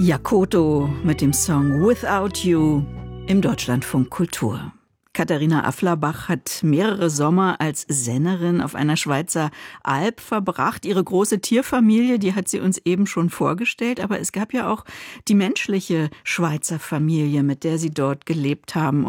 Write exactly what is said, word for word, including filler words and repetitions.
Jakoto mit dem Song Without You im Deutschlandfunk Kultur. Katharina Afflerbach hat mehrere Sommer als Sennerin auf einer Schweizer Alp verbracht. Ihre große Tierfamilie, die hat sie uns eben schon vorgestellt. Aber es gab ja auch die menschliche Schweizer Familie, mit der sie dort gelebt haben.